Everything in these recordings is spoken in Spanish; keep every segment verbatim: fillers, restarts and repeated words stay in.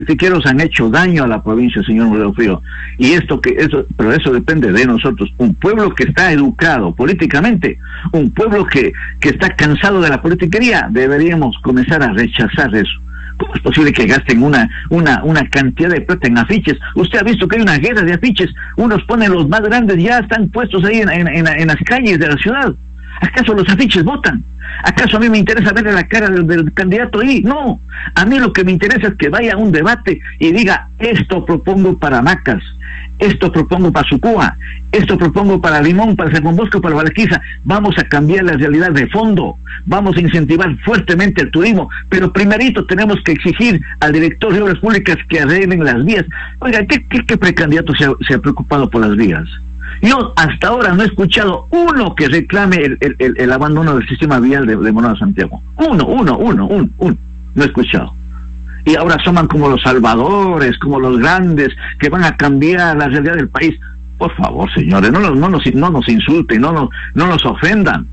politiqueros han hecho daño a la provincia, señor Moreno Frío, y esto que eso, pero eso depende de nosotros. Un pueblo que está educado políticamente, un pueblo que, que está cansado de la politiquería, deberíamos comenzar a rechazar eso. ¿Cómo es posible que gasten una, una, una cantidad de plata en afiches? Usted ha visto que hay una guerra de afiches, unos ponen los más grandes, ya están puestos ahí en, en, en, en las calles de la ciudad. ¿Acaso los afiches votan? ¿Acaso a mí me interesa ver la cara del, del candidato ahí? No, a mí lo que me interesa es que vaya a un debate y diga, esto propongo para Macas, esto propongo para Sucúa, esto propongo para Limón, para San Juan Bosco, para Valquiza. Vamos a cambiar la realidad de fondo, vamos a incentivar fuertemente el turismo, pero primerito tenemos que exigir al director de Obras Públicas que arreglen las vías. Oiga, ¿qué, qué, qué precandidato se ha, se ha preocupado por las vías? Yo hasta ahora no he escuchado uno que reclame el, el, el, el abandono del sistema vial de, de Monada Santiago. Uno, uno, uno, uno, uno. No he escuchado. Y ahora asoman como los salvadores, como los grandes, que van a cambiar la realidad del país. Por favor, señores, no nos, no nos, no nos insulten, no nos, no nos ofendan.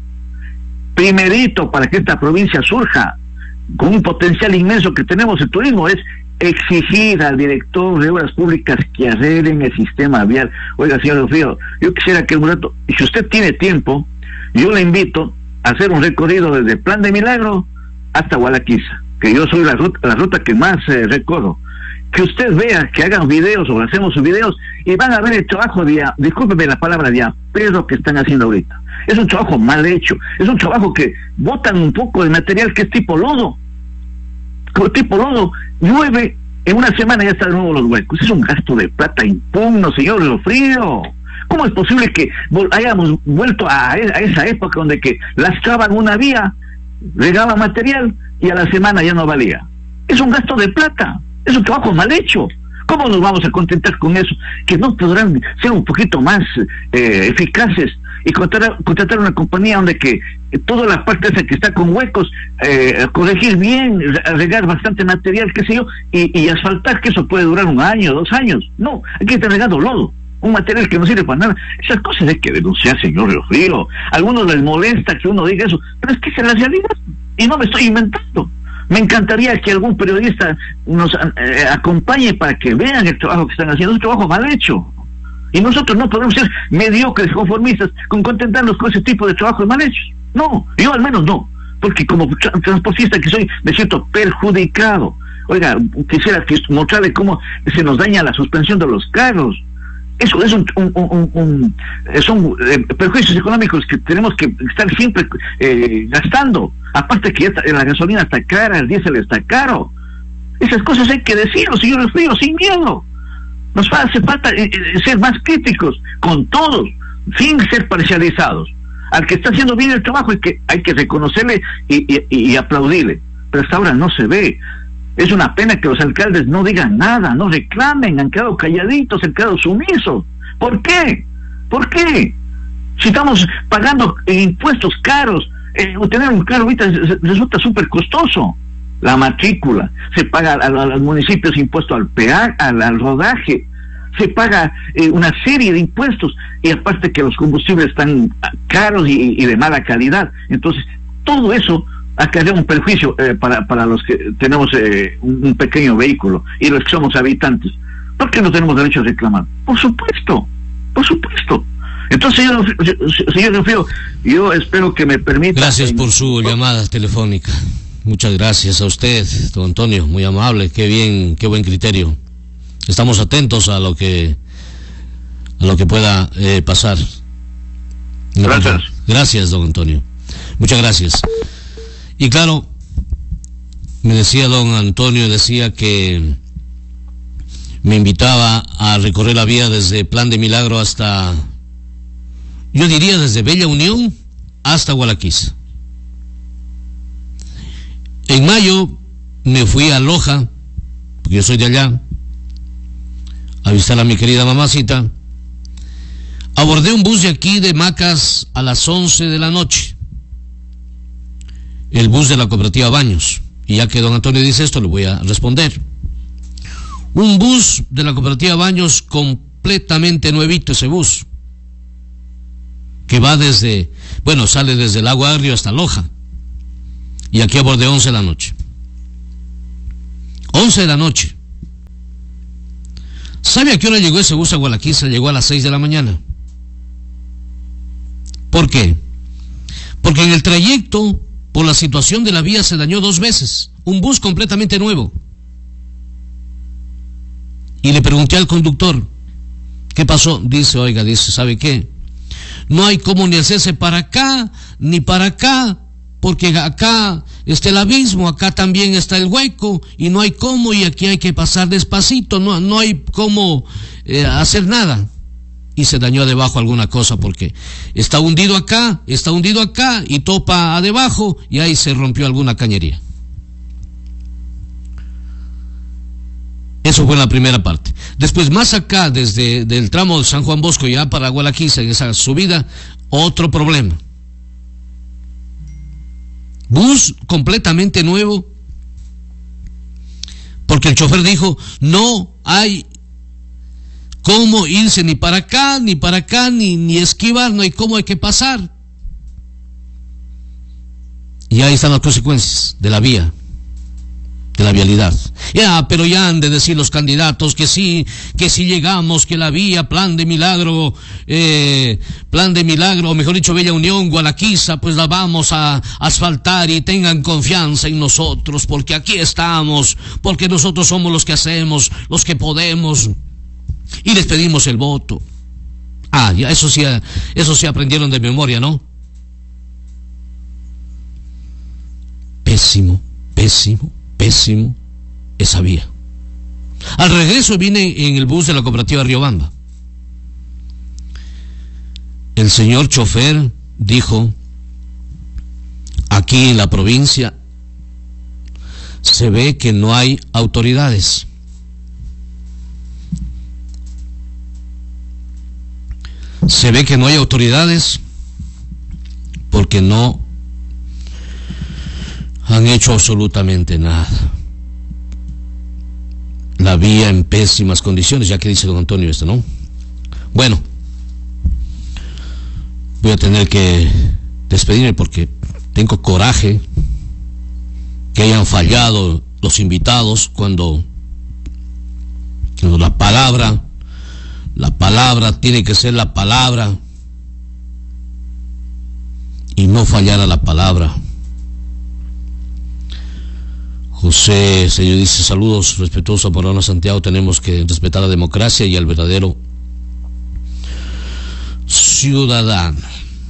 Primerito, para que esta provincia surja con un potencial inmenso que tenemos el turismo, es exigir al director de Obras Públicas que arreglen el sistema vial. Oiga, señor Río, yo quisiera que un rato, si usted tiene tiempo, yo le invito a hacer un recorrido desde Plan de Milagro hasta Gualaquiza, que yo soy la ruta, la ruta que más eh, recorro. Que usted vea, que hagan videos o hacemos videos y van a ver el trabajo de, discúlpeme la palabra, de apero que están haciendo ahorita. Es un trabajo mal hecho, es un trabajo que botan un poco de material que es tipo lodo. Como tipo lodo, llueve, en una semana ya están de nuevo los huecos. Es un gasto de plata impugno, señor Lo Frío. ¿Cómo es posible que hayamos vuelto a, a esa época donde que lastraban una vía, regaban material y a la semana ya no valía? Es un gasto de plata, es un trabajo mal hecho. ¿Cómo nos vamos a contentar con eso? Que no podrán ser un poquito más eh, eficaces y contratar, contratar una compañía donde que toda la parte esa que está con huecos, eh, corregir bien, regar bastante material, qué sé yo, y, y asfaltar, que eso puede durar un año, dos años. No, aquí está regando lodo, un material que no sirve para nada. Esas cosas hay que denunciar, señor Río Frío. A algunos les molesta que uno diga eso, pero es que esa es la realidad, y no me estoy inventando. Me encantaría que algún periodista nos eh, acompañe para que vean el trabajo que están haciendo. Es un trabajo mal hecho. Y nosotros no podemos ser mediocres, conformistas, con contentarnos con ese tipo de trabajos mal hechos. No, yo al menos no. Porque como tra transportista que soy, me siento perjudicado. Oiga, quisiera que mostrarle cómo se nos daña la suspensión de los carros. Eso es un, un, un, un son eh, perjuicios económicos que tenemos que estar siempre eh, gastando. Aparte que ya está, la gasolina está cara, el diésel está caro. Esas cosas hay que decirlo, señores Frío, sin miedo. Nos hace falta eh, ser más críticos con todos, sin ser parcializados. Al que está haciendo bien el trabajo hay que, hay que reconocerle y, y, y aplaudirle. Pero hasta ahora no se ve. Es una pena que los alcaldes no digan nada, no reclamen, han quedado calladitos, han quedado sumisos. ¿Por qué? ¿Por qué? Si estamos pagando impuestos caros, eh, tener un carro ahorita resulta súper costoso. La matrícula, se paga a, a los municipios impuesto al peaje, al, al rodaje, se paga eh, una serie de impuestos, y aparte que los combustibles están caros y, y de mala calidad. Entonces, todo eso acarrea un perjuicio eh, para, para los que tenemos eh, un, un pequeño vehículo y los que somos habitantes. ¿Por qué no tenemos derecho a reclamar? Por supuesto, por supuesto. Entonces, señor, señor Frío, yo espero que me permita... Gracias por su llamada telefónica. Muchas gracias a usted, don Antonio, muy amable, qué bien, qué buen criterio. Estamos atentos a lo que a lo que pueda eh, pasar. Gracias. Gracias, don Antonio. Muchas gracias. Y claro, me decía don Antonio, decía que me invitaba a recorrer la vía desde Plan de Milagro hasta, yo diría desde Bella Unión hasta Gualaquiza. En mayo me fui a Loja, porque yo soy de allá, a visitar a mi querida mamacita. Abordé un bus de aquí de Macas a las once de la noche. El bus de la cooperativa Baños. Y ya que don Antonio dice esto, le voy a responder. Un bus de la cooperativa Baños completamente nuevito, ese bus. Que va desde, bueno, sale desde el Lago Agrio hasta Loja. Y aquí abordé once de la noche. once de la noche. ¿Sabe a qué hora llegó ese bus a Gualaquiza? Llegó a las seis de la mañana. ¿Por qué? Porque en el trayecto, por la situación de la vía, se dañó dos veces. Un bus completamente nuevo. Y le pregunté al conductor, ¿qué pasó? Dice, oiga, dice, ¿sabe qué? No hay cómo ni hacerse para acá, ni para acá, porque acá está el abismo, acá también está el hueco, y no hay cómo, y aquí hay que pasar despacito, no, no hay cómo eh, hacer nada. Y se dañó debajo alguna cosa, porque está hundido acá, está hundido acá, y topa a debajo, y ahí se rompió alguna cañería. Eso fue en la primera parte. Después, más acá, desde el tramo de San Juan Bosco ya para Gualaquiza, en esa subida, otro problema. Bus completamente nuevo, porque el chofer dijo, no hay cómo irse ni para acá, ni para acá, ni, ni esquivar, no hay cómo, hay que pasar. Y ahí están las consecuencias de la vía, de la vialidad. Ya, pero ya han de decir los candidatos que sí, que si llegamos, que la vía, plan de milagro, eh, plan de milagro, o mejor dicho, Bella Unión, Gualaquiza, pues la vamos a asfaltar, y tengan confianza en nosotros, porque aquí estamos, porque nosotros somos los que hacemos, los que podemos, y les pedimos el voto. Ah, ya, eso sí, eso sí aprendieron de memoria, ¿no? Pésimo, pésimo. Pésimo esa vía. Al regreso vine en el bus de la cooperativa Riobamba. El señor chofer dijo, aquí en la provincia se ve que no hay autoridades. Se ve que no hay autoridades porque no han hecho absolutamente nada. La vía en pésimas condiciones, ya que dice don Antonio esto, ¿no? Bueno, voy a tener que despedirme porque tengo coraje que hayan fallado los invitados cuando, cuando la palabra, la palabra tiene que ser la palabra y no fallar a la palabra. José Señor dice, saludos respetuosos por Ana Santiago, tenemos que respetar la democracia y al verdadero ciudadano.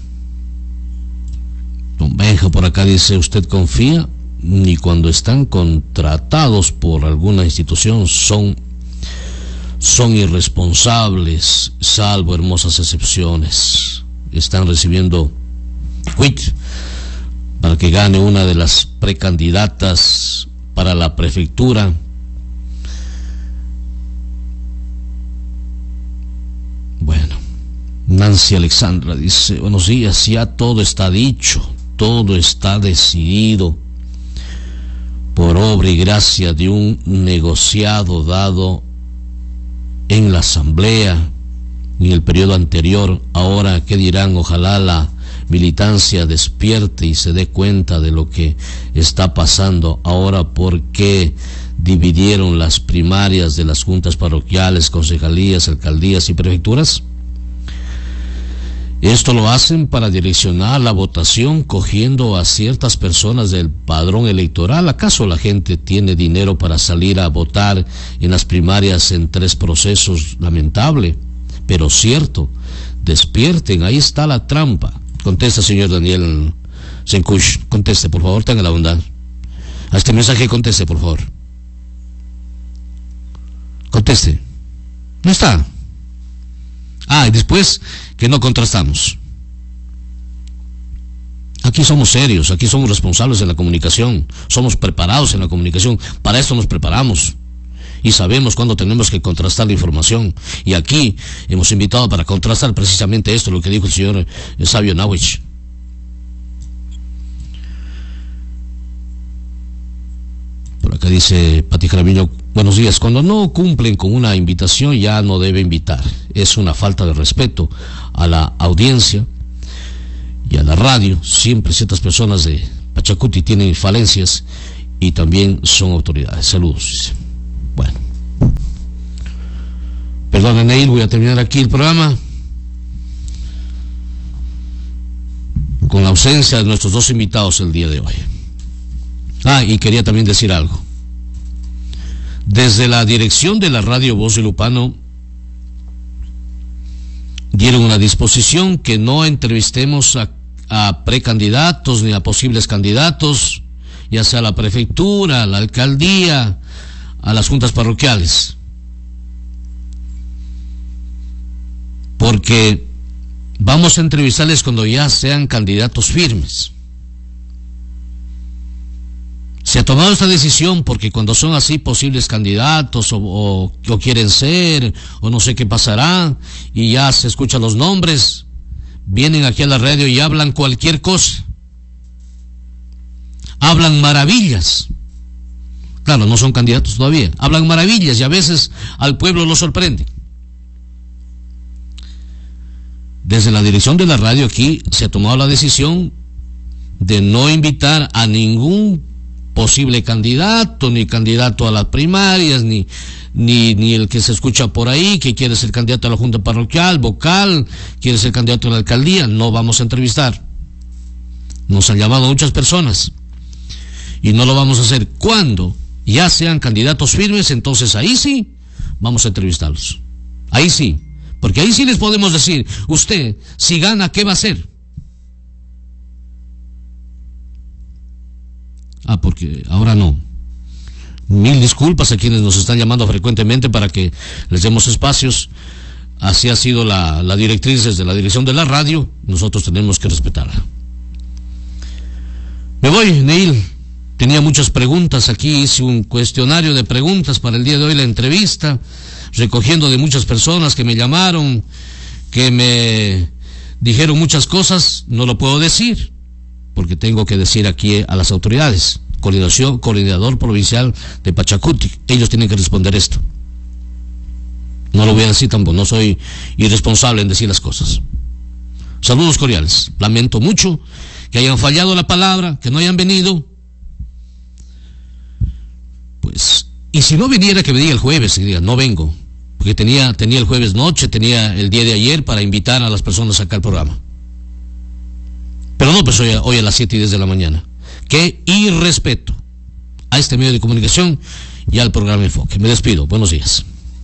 Don Benja por acá dice, ¿usted confía? Ni cuando están contratados por alguna institución son, son irresponsables, salvo hermosas excepciones. Están recibiendo quit para que gane una de las precandidatas para la prefectura. Bueno, Nancy Alexandra dice, buenos días, ya todo está dicho, todo está decidido por obra y gracia de un negociado dado en la asamblea en el periodo anterior. Ahora, ¿qué dirán? Ojalá la militancia despierte y se dé cuenta de lo que está pasando ahora. ¿Por qué dividieron las primarias de las juntas parroquiales, concejalías, alcaldías y prefecturas? Esto lo hacen para direccionar la votación cogiendo a ciertas personas del padrón electoral. ¿Acaso la gente tiene dinero para salir a votar en las primarias en tres procesos? Lamentable, pero cierto. Despierten, ahí está la trampa. Contesta, señor Daniel Senkush, conteste, por favor, tenga la bondad. A este mensaje conteste, por favor. Conteste. No está. Ah, y después que no contrastamos. Aquí somos serios, aquí somos responsables en la comunicación, somos preparados en la comunicación, para esto nos preparamos y sabemos cuándo tenemos que contrastar la información. Y aquí hemos invitado para contrastar precisamente esto, lo que dijo el señor Sabio Nawich. Por acá dice Pati Jaramillo, buenos días, cuando no cumplen con una invitación ya no debe invitar, es una falta de respeto a la audiencia y a la radio. Siempre ciertas personas de Pachacuti tienen falencias y también son autoridades. Saludos. Bueno, Perdón, Neil, voy a terminar aquí el programa con la ausencia de nuestros dos invitados el día de hoy. Ah, y quería también decir algo. Desde la dirección de la radio Voz de Lupano dieron una disposición que no entrevistemos a, a precandidatos ni a posibles candidatos, ya sea a la prefectura, a la alcaldía, a las juntas parroquiales. Porque vamos a entrevistarles cuando ya sean candidatos firmes. Se ha tomado esta decisión porque cuando son así posibles candidatos o, o, o quieren ser, o no sé qué pasará, y ya se escuchan los nombres, vienen aquí a la radio y hablan cualquier cosa. Hablan maravillas. Claro, no son candidatos todavía. Hablan maravillas y a veces al pueblo lo sorprende. Desde la dirección de la radio aquí se ha tomado la decisión de no invitar a ningún posible candidato, ni candidato a las primarias, ni, ni, ni el que se escucha por ahí, que quiere ser candidato a la junta parroquial, vocal, quiere ser candidato a la alcaldía. No vamos a entrevistar. Nos han llamado muchas personas y no lo vamos a hacer. Cuando ya sean candidatos firmes, entonces ahí sí vamos a entrevistarlos. Ahí sí. Porque ahí sí les podemos decir, usted, si gana, ¿qué va a hacer? Ah, porque ahora no. Mil disculpas a quienes nos están llamando frecuentemente para que les demos espacios. Así ha sido la, la directriz desde la dirección de la radio. Nosotros tenemos que respetarla. Me voy, Neil. Tenía muchas preguntas aquí. Hice un cuestionario de preguntas para el día de hoy, la entrevista, recogiendo de muchas personas que me llamaron, que me dijeron muchas cosas. No lo puedo decir, porque tengo que decir aquí a las autoridades. Coordinación, coordinador provincial de Pachacuti. Ellos tienen que responder esto. No lo voy a decir tampoco, no soy irresponsable en decir las cosas. Saludos cordiales. Lamento mucho que hayan fallado la palabra, que no hayan venido. Pues, y si no viniera, que me diga el jueves, que diga, no vengo. Porque tenía, tenía el jueves noche, tenía el día de ayer para invitar a las personas acá al programa. Pero no, pues hoy, hoy a las siete y diez de la mañana. Qué irrespeto a este medio de comunicación y al programa Enfoque. Me despido. Buenos días.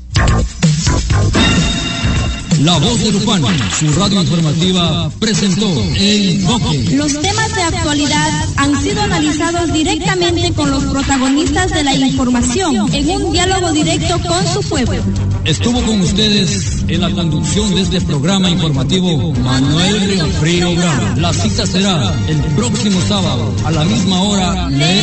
La Voz de Lupano, su radio informativa, presentó Enfoque. Los temas de actualidad han sido analizados directamente con los protagonistas de la información en un diálogo directo con su pueblo. Estuvo con ustedes en la conducción de este programa informativo Manuel Riofrío Bravo. La cita será el próximo sábado a la misma hora.